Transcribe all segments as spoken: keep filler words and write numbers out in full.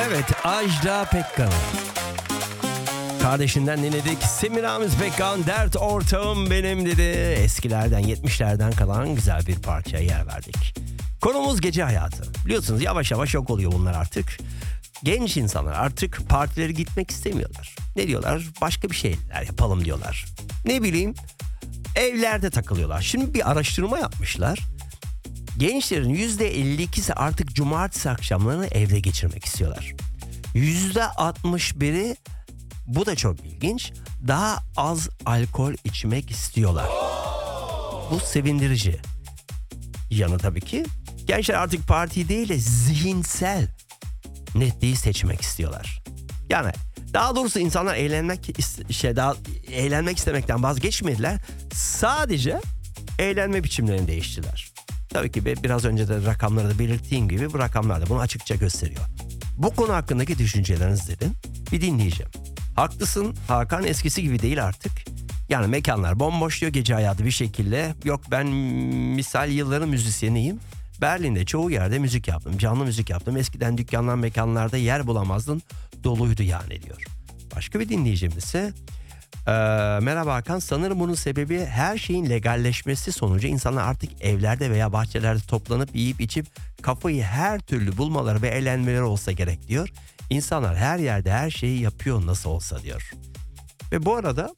Evet, Ajda Pekkan. Kardeşinden dinledik. Semiramis Pekkan, dert ortağım benim dedi. Eskilerden, yetmişlerden kalan güzel bir parçaya yer verdik. Konumuz gece hayatı. Biliyorsunuz yavaş yavaş yok oluyor bunlar artık. Genç insanlar artık partilere gitmek istemiyorlar. Ne diyorlar? Başka bir şeyler yapalım diyorlar. Ne bileyim, evlerde takılıyorlar. Şimdi bir araştırma yapmışlar. Gençlerin yüzde elli ikisi artık cumartesi akşamlarını evde geçirmek istiyorlar. yüzde altmış biri, bu da çok ilginç, daha az alkol içmek istiyorlar. Bu sevindirici. Yanı tabii ki gençler artık parti değil de zihinsel netliği seçmek istiyorlar. Yani daha doğrusu insanlar eğlenmek şey daha eğlenmek istemekten vazgeçmediler. Sadece eğlenme biçimlerini değiştirdiler. Tabii ki biraz önce de rakamları da belirttiğim gibi bu rakamlar da bunu açıkça gösteriyor. Bu konu hakkındaki düşünceleriniz dedim. Bir dinleyeceğim. Haklısın Hakan, eskisi gibi değil artık. Yani mekanlar bomboş diyor, gece hayatı bir şekilde. Yok ben misal yılların müzisyeniyim. Berlin'de çoğu yerde müzik yaptım. Canlı müzik yaptım. Eskiden dükkanlar mekanlarda yer bulamazdın. Doluydu yani diyor. Başka bir dinleyicimiz ise Ee, merhaba Hakan, sanırım bunun sebebi her şeyin legalleşmesi sonucu insanlar artık evlerde veya bahçelerde toplanıp yiyip içip kafayı her türlü bulmaları ve eğlenmeleri olsa gerek diyor. İnsanlar her yerde her şeyi yapıyor nasıl olsa diyor. Ve bu arada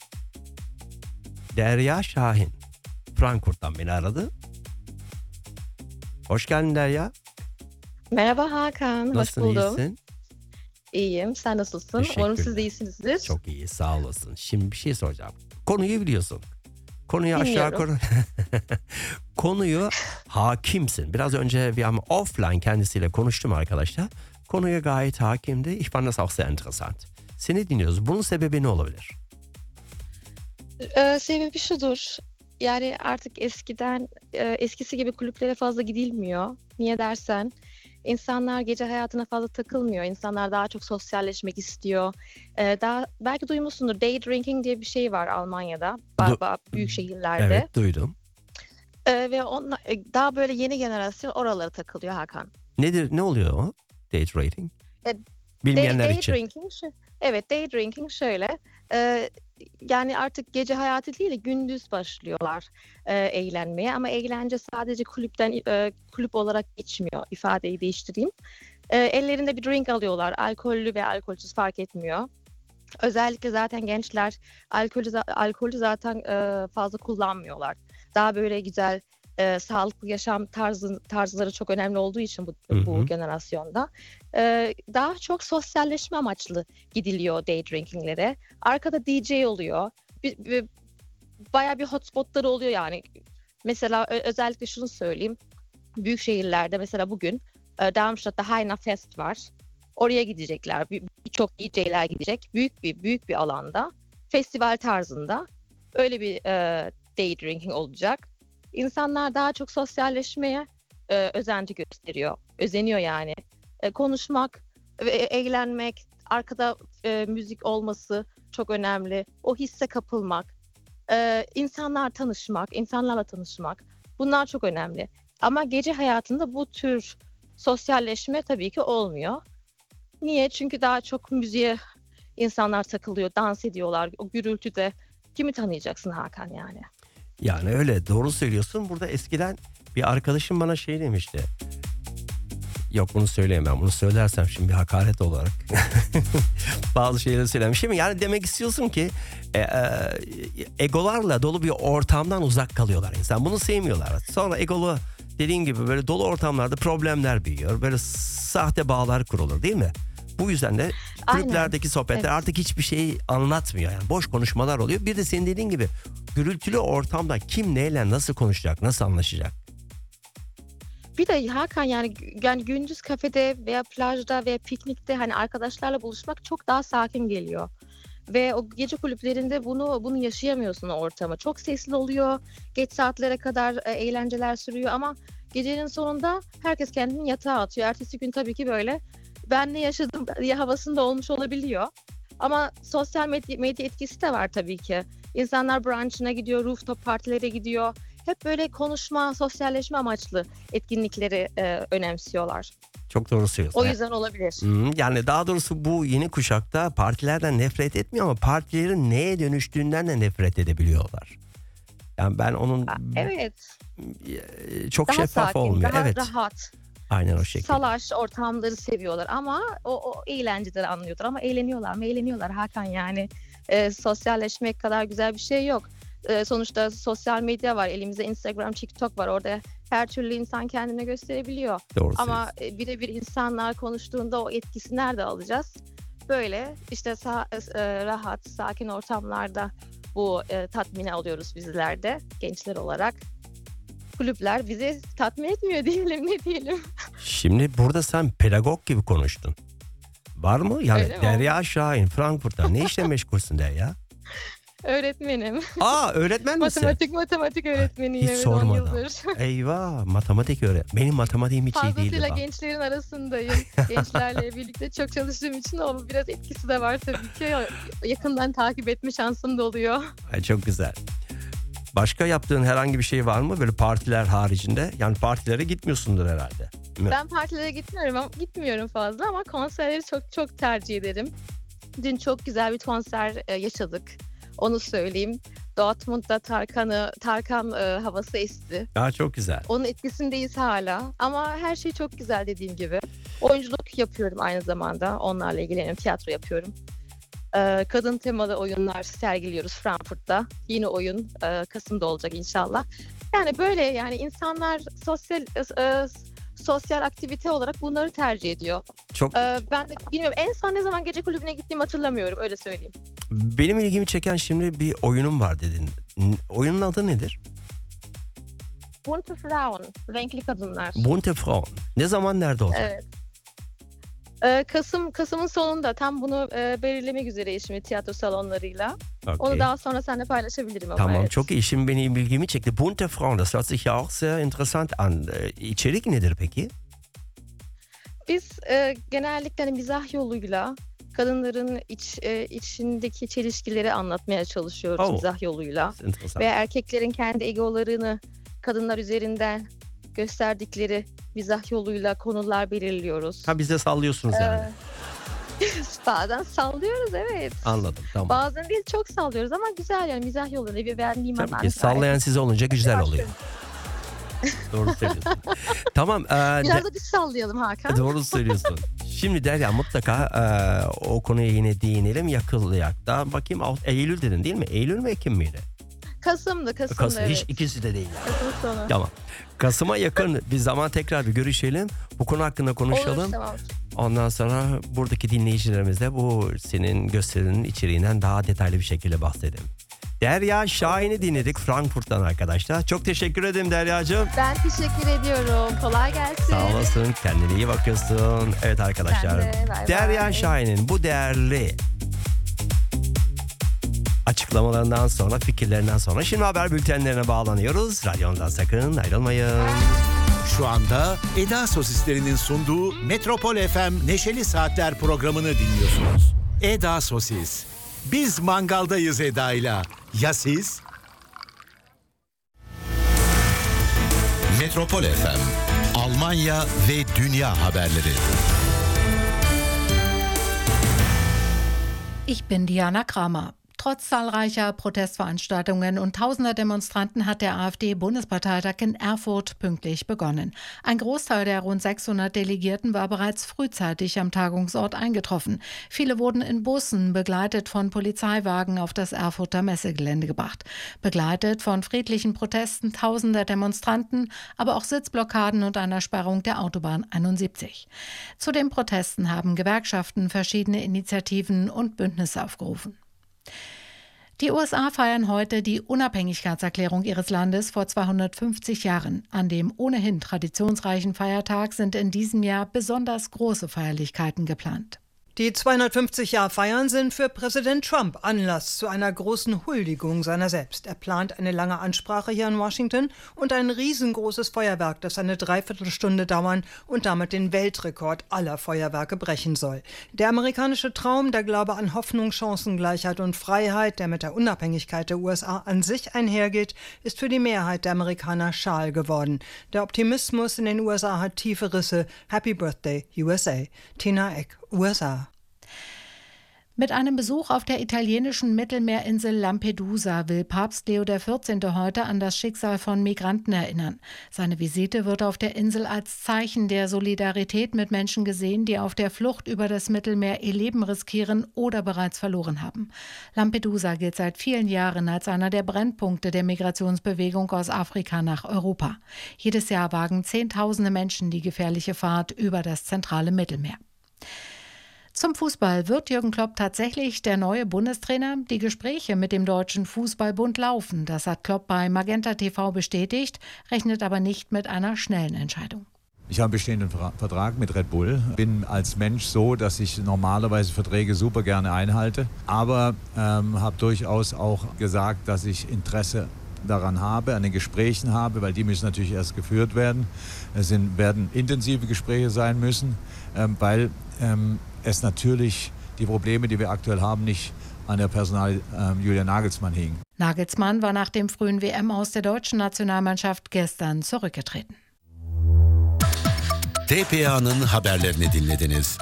Derya Şahin Frankfurt'tan beni aradı. Hoş geldin Derya. Merhaba Hakan, Nasılsın, hoş buldum. iyisin? İyiyim, sen nasılsın? Umarım siz de iyisinizdir. Çok iyi, sağ olasın. Şimdi bir şey soracağım. Konuyu biliyorsun. Konuyu aşağı Dinliyorum. yukarı... Konuyu hakimsin. Biraz önce bir ama offline kendisiyle konuştum arkadaşlar. Konuya gayet hakimdi. Ich fand das auch sehr interessant. Seni dinliyoruz. Bunun sebebi ne olabilir? Ee, sebebi şudur. Yani artık eskiden e, eskisi gibi kulüplere fazla gidilmiyor. Niye dersen, insanlar gece hayatına fazla takılmıyor. İnsanlar daha çok sosyalleşmek istiyor. Ee, daha belki duymuşsundur. Day drinking diye bir şey var Almanya'da, Du- ba- ba- büyük şehirlerde. Evet, duydum. Ee, ve onla, e, daha böyle yeni jenerasyon oralara takılıyor Hakan. Nedir, ne oluyor o? Date rating? E, Bilmeyenler Day, day için. drinking, şu- evet day drinking şöyle, e, yani artık gece hayatı değil de gündüz başlıyorlar e, eğlenmeye, ama eğlence sadece kulüpten e, kulüp olarak geçmiyor, ifadeyi değiştireyim. E, ellerinde bir drink alıyorlar, alkollü ve alkolsüz fark etmiyor. Özellikle zaten gençler alkolü, za- alkolü zaten e, fazla kullanmıyorlar. Daha böyle güzel, e, sağlıklı yaşam tarzı, tarzları çok önemli olduğu için bu, Hı hı. bu generasyonda. E, daha çok sosyalleşme amaçlı gidiliyor day drinkinglere. Arkada D J oluyor. Bir, bir, bayağı bir hotspotları oluyor yani. Mesela ö- özellikle şunu söyleyeyim. Büyük şehirlerde mesela bugün e, Darmstadt'ta Heiner Fest var. Oraya gidecekler. Bir- Birçok D J'ler gidecek. Büyük bir büyük bir alanda. Festival tarzında. Öyle bir e, day drinking olacak. İnsanlar daha çok sosyalleşmeye e, özenti gösteriyor. Özeniyor yani. E, konuşmak ve e- eğlenmek, arkada e, müzik olması çok önemli. O hisse kapılmak, e, insanlar tanışmak, insanlarla tanışmak. Bunlar çok önemli. Ama gece hayatında bu tür sosyalleşme tabii ki olmuyor. Niye? Çünkü daha çok müziğe insanlar takılıyor, dans ediyorlar. O gürültüde kimi tanıyacaksın Hakan yani? Yani öyle, doğru söylüyorsun. Burada eskiden bir arkadaşım bana şey demişti. Yok, bunu söyleyemem. Bunu söylersem şimdi bir hakaret olarak bazı şeyleri söylemişim. Yani demek istiyorsun ki e, e, egolarla dolu bir ortamdan uzak kalıyorlar insan. Bunu sevmiyorlar. Sonra egolu, dediğin gibi böyle dolu ortamlarda problemler büyüyor. Böyle sahte bağlar kurulur, değil mi? Bu yüzden de Aynen. kulüplerdeki sohbetler Evet. artık hiçbir şey anlatmıyor. Yani boş konuşmalar oluyor. Bir de senin dediğin gibi gürültülü ortamda kim neyle nasıl konuşacak, nasıl anlaşacak? Bir de Hakan, yani yani gündüz kafede veya plajda veya piknikte hani arkadaşlarla buluşmak çok daha sakin geliyor. Ve o gece kulüplerinde bunu bunu yaşayamıyorsun, o ortamı. Çok sesli oluyor. Geç saatlere kadar e, eğlenceler sürüyor, ama gecenin sonunda herkes kendini yatağa atıyor. Ertesi gün tabii ki böyle ben ne yaşadım diye havasında olmuş olabiliyor. Ama sosyal medya, medya etkisi de var tabii ki. İnsanlar brunch'ına gidiyor, rooftop partilere gidiyor. Hep böyle konuşma, sosyalleşme amaçlı etkinlikleri e, önemsiyorlar. Çok doğru söylüyorsun. O yüzden olabilir. Hmm, yani daha doğrusu bu yeni kuşakta partilerden nefret etmiyor ama partilerin neye dönüştüğünden de nefret edebiliyorlar. Yani ben onun Evet. çok Daha şeffaf sakin, olmuyor. daha Evet. rahat. Aynen o şekilde. Salaş ortamları seviyorlar ama o, o eğlenceleri anlıyorlar ama eğleniyorlar mı? Eğleniyorlar Hakan yani. E, sosyalleşmek kadar güzel bir şey yok. E, sonuçta sosyal medya var. Elimizde Instagram, TikTok var. Orada her türlü insan kendini gösterebiliyor. Doğru Ama e, birebir insanlar konuştuğunda o etkisi nerede alacağız? Böyle işte sa- e, rahat, sakin ortamlarda bu e, tatmini alıyoruz bizler de gençler olarak. Kulüpler bizi tatmin etmiyor diyelim, ne diyelim. Şimdi burada sen pedagog gibi konuştun. Var mı? Yani Öyle mi? Derya Şahin Frankfurt'ta ne işle meşgulsün Derya? Öğretmenim. Aa, öğretmen misin? Matematik matematik öğretmeniyim. Hiç evet, on sormadım. yıldır. Eyvah, matematik öğret. Benim matematiğim hiç iyi değildi. Fazlasıyla bak. gençlerin arasındayım. Gençlerle birlikte çok çalıştığım için o biraz etkisi de var tabii ki. Yakından takip etme şansım da oluyor. Ay, çok güzel. Başka yaptığın herhangi bir şey var mı böyle partiler haricinde? Yani partilere gitmiyorsundur herhalde. Mi? Ben partilere gitmiyorum ama gitmiyorum fazla ama konserleri çok çok tercih ederim. Dün çok güzel bir konser e, yaşadık. Onu söyleyeyim. Dortmund'da Tarkan'ı Tarkan e, havası esti. Aa, çok güzel. Onun etkisindeyiz hala. Ama her şey çok güzel dediğim gibi. Oyunculuk yapıyorum aynı zamanda. Onlarla ilgileniyorum. Tiyatro yapıyorum. Ee, kadın temalı oyunlar sergiliyoruz Frankfurt'ta. Yeni oyun e, Kasım'da olacak inşallah. Yani böyle yani insanlar sosyal e, sosyal aktivite olarak bunları tercih ediyor. Çok Ee, ben de bilmiyorum, en son ne zaman gece kulübüne gittiğimi hatırlamıyorum, öyle söyleyeyim. benim ilgimi çeken şimdi bir oyunum var dedin. N- Oyunun adı nedir? Bunte Frauen, renkli kadınlar. Bunte Frauen. Ne zaman nerede olacak? Evet. Ee, Kasım Kasım'ın sonunda tam bunu e, belirlemek üzereyiz şimdi tiyatro salonlarıyla. Okey. Onu daha sonra seninle paylaşabilirim ama. Tamam, evet. çok iyi. Şimdi benim ilgimi çekti. Bunte Frauen, das hört sich ja auch sehr interessant an. Ee, İçerik nedir peki? Biz e, genellikle hani mizah yoluyla kadınların iç e, içindeki çelişkileri anlatmaya çalışıyoruz Oh. mizah yoluyla. Das ist interessant. Ve erkeklerin kendi egolarını kadınlar üzerinden gösterdikleri mizah yoluyla konular belirliyoruz. Ha, bize sallıyorsunuz yani. Ee, bazen sallıyoruz, evet. Anladım, tamam. Bazen değil, çok sallıyoruz ama güzel yani mizah yoluyla bir ben mimar. Tabii ki sallayan siz olunca güzel oluyor. Doğru söylüyorsun. Tamam. E, Biraz de- da biz sallayalım Hakan. doğru söylüyorsun. Şimdi Derya, mutlaka e, o konuya yine değinelim yakılıyakta. Bakayım, alt- Eylül dedin değil mi? Eylül mü, Ekim miydi? Kasım'dı, Kasım'dı Kasım. evet. Hiç ikisi de değil. Kasım sonu. Tamam. Kasım'a yakın bir zaman tekrar bir görüşelim. Bu konu hakkında konuşalım. Olur, tamam. Ondan sonra buradaki dinleyicilerimize bu senin gösterinin içeriğinden daha detaylı bir şekilde bahsedelim. Derya Şahin'i dinledik Frankfurt'tan arkadaşlar. Çok teşekkür ederim Derya'cığım. Ben teşekkür ediyorum. Kolay gelsin. Sağ olasın. Kendine iyi bakıyorsun. Evet arkadaşlar. Sen de, bay Derya bay. Şahin'in bu değerli açıklamalarından sonra, fikirlerinden sonra şimdi haber bültenlerine bağlanıyoruz. Radyondan sakın ayrılmayın. Şu anda Eda Sosislerinin sunduğu Metropol F M Neşeli Saatler programını dinliyorsunuz. Eda Sosis. Biz mangaldayız Eda'yla. Ya siz? Metropol F M. Almanya ve dünya haberleri. Ich bin Diana Kramer. Trotz zahlreicher Protestveranstaltungen und tausender Demonstranten hat der AfD-Bundesparteitag in Erfurt pünktlich begonnen. Ein Großteil der rund sechshundert Delegierten war bereits frühzeitig am Tagungsort eingetroffen. Viele wurden in Bussen, begleitet von Polizeiwagen, auf das Erfurter Messegelände gebracht. Begleitet von friedlichen Protesten tausender Demonstranten, aber auch Sitzblockaden und einer Sperrung der Autobahn einundsiebzig. Zu den Protesten haben Gewerkschaften verschiedene Initiativen und Bündnisse aufgerufen. Die U S A feiern heute die Unabhängigkeitserklärung ihres Landes vor zweihundertfünfzig Jahren. An dem ohnehin traditionsreichen Feiertag sind in diesem Jahr besonders große Feierlichkeiten geplant. Die zweihundertfünfzig-Jahr-Feiern sind für Präsident Trump Anlass zu einer großen Huldigung seiner selbst. Er plant eine lange Ansprache hier in Washington und ein riesengroßes Feuerwerk, das eine Dreiviertelstunde dauern und damit den Weltrekord aller Feuerwerke brechen soll. Der amerikanische Traum, der Glaube an Hoffnung, Chancengleichheit und Freiheit, der mit der Unabhängigkeit der U S A an sich einhergeht, ist für die Mehrheit der Amerikaner schal geworden. Der Optimismus in den U S A hat tiefe Risse. Happy Birthday, U S A. Tina Eck, U S A. Mit einem Besuch auf der italienischen Mittelmeerinsel Lampedusa will Papst Leo der vierzehnte. Heute an das Schicksal von Migranten erinnern. Seine Visite wird auf der Insel als Zeichen der Solidarität mit Menschen gesehen, die auf der Flucht über das Mittelmeer ihr Leben riskieren oder bereits verloren haben. Lampedusa gilt seit vielen Jahren als einer der Brennpunkte der Migrationsbewegung aus Afrika nach Europa. Jedes Jahr wagen Zehntausende Menschen die gefährliche Fahrt über das zentrale Mittelmeer. Zum Fußball. Wird Jürgen Klopp tatsächlich der neue Bundestrainer? Die Gespräche mit dem Deutschen Fußballbund laufen. Das hat Klopp bei Magenta T V bestätigt, rechnet aber nicht mit einer schnellen Entscheidung. Ich habe einen bestehenden Vertrag mit Red Bull. Bin als Mensch so, dass ich normalerweise Verträge super gerne einhalte. Aber ähm, habe durchaus auch gesagt, dass ich Interesse daran habe, an den Gesprächen habe, weil die müssen natürlich erst geführt werden. Es sind, werden intensive Gespräche sein müssen, ähm, weil ähm, es natürlich die Probleme, die wir aktuell haben, nicht an der Personal ähm, Julian Nagelsmann hingen. Nagelsmann war nach dem frühen W M aus der deutschen Nationalmannschaft gestern zurückgetreten. T P A'nın haberlerini dinlediniz.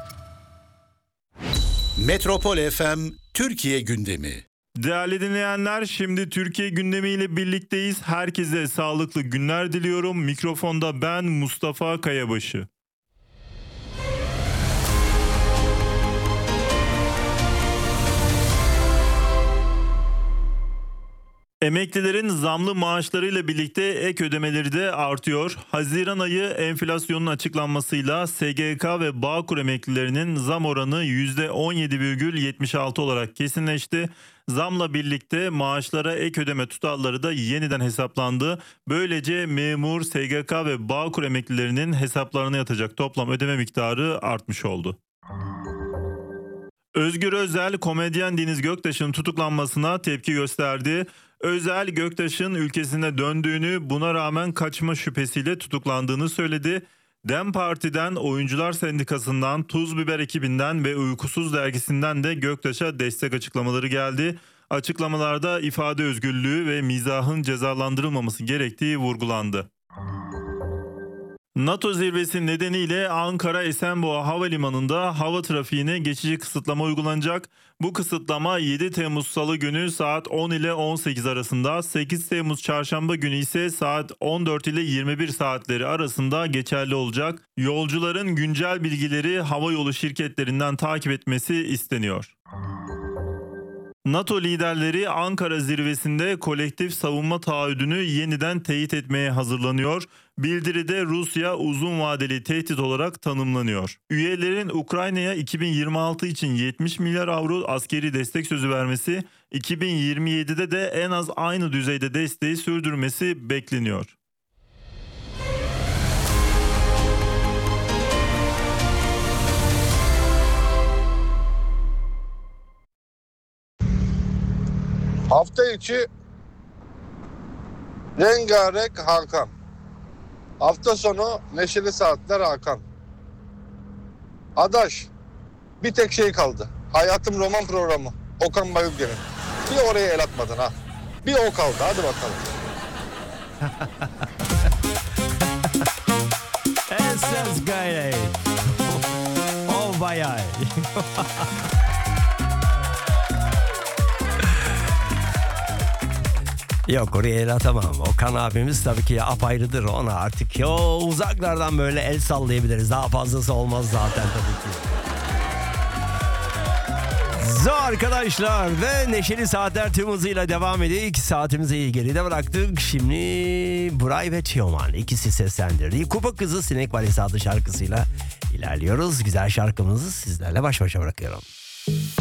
Metropol F M Türkiye gündemi. Değerli dinleyenler, şimdi Türkiye gündemiyle birlikteyiz. Herkese sağlıklı günler diliyorum. Mikrofonda ben Mustafa Kayabaşı. Emeklilerin zamlı maaşlarıyla birlikte ek ödemeleri de artıyor. Haziran ayı enflasyonun açıklanmasıyla S G K ve Bağkur emeklilerinin zam oranı yüzde on yedi virgül yetmiş altı olarak kesinleşti. Zamla birlikte maaşlara ek ödeme tutarları da yeniden hesaplandı. Böylece memur, S G K ve Bağkur emeklilerinin hesaplarına yatacak toplam ödeme miktarı artmış oldu. Özgür Özel, komedyen Deniz Göktaş'ın tutuklanmasına tepki gösterdi. Özel, Göktaş'ın ülkesine döndüğünü, buna rağmen kaçma şüphesiyle tutuklandığını söyledi. DEM Parti'den, Oyuncular Sendikası'ndan, Tuz Biber ekibinden ve Uykusuz dergisinden de Göktaş'a destek açıklamaları geldi. Açıklamalarda ifade özgürlüğü ve mizahın cezalandırılmaması gerektiği vurgulandı. NATO zirvesi nedeniyle Ankara Esenboğa Havalimanı'nda hava trafiğine geçici kısıtlama uygulanacak. Bu kısıtlama yedi Temmuz Salı günü saat on ile on sekiz arasında, sekiz Temmuz Çarşamba günü ise saat on dört ile yirmi bir saatleri arasında geçerli olacak. Yolcuların güncel bilgileri havayolu şirketlerinden takip etmesi isteniyor. NATO liderleri Ankara zirvesinde kolektif savunma taahhüdünü yeniden teyit etmeye hazırlanıyor. Bildiride Rusya uzun vadeli tehdit olarak tanımlanıyor. Üyelerin Ukrayna'ya iki bin yirmi altı için yetmiş milyar avro askeri destek sözü vermesi, iki bin yirmi yedide de en az aynı düzeyde desteği sürdürmesi bekleniyor. Hafta içi rengarenk Hakan. Hafta sonu neşeli saatler Hakan. Adaş, bir tek şey kaldı. Hayatım roman programı. Okan Bayülgen'in. Bir oraya el atmadın ha. Bir o kaldı. Hadi bakalım. Esas gayret. Oh bayağı. Yok, oraya el atamam. Okan abimiz tabii ki apayrıdır. Ona artık yo uzaklardan böyle el sallayabiliriz. Daha fazlası olmaz zaten tabii ki. Zo arkadaşlar, ve Neşeli Saatler tüm hızıyla devam ediyor. İki saatimizi geride bıraktık. Şimdi Buray ve Teoman ikisi seslendirdiği Kupa Kızı Sinek Valisi adlı şarkısıyla ilerliyoruz. Güzel şarkımızı sizlerle baş başa bırakıyorum.